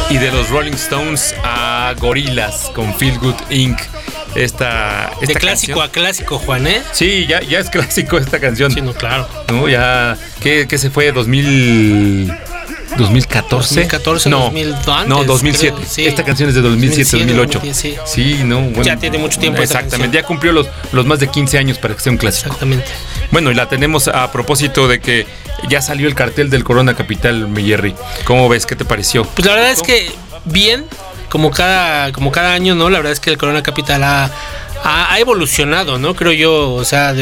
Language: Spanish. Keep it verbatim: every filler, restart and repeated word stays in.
Y de los Rolling Stones a Gorillaz con Feel Good incorporated. Esta, esta de clásico canción. a clásico, Juan, ¿eh? Sí, ya, ya es clásico esta canción. Sí, no, claro. ¿No? Ya, ¿qué, qué se fue? ¿dos mil, dos mil catorce? dos mil catorce, no, dos mil, antes, no, dos mil siete. Creo, sí. Esta canción es de dos mil siete, dos mil ocho. Sí, sí, no, bueno, ya tiene mucho tiempo. Exactamente, ya cumplió los, los más de quince años para que sea un clásico. Exactamente. Bueno, y la tenemos a propósito de que ya salió el cartel del Corona Capital, mi Jerry. ¿Cómo ves? ¿Qué te pareció? Pues la verdad es que bien, como cada, como cada año, ¿no? La verdad es que el Corona Capital ha, ha, ha evolucionado, ¿no? Creo yo, o sea,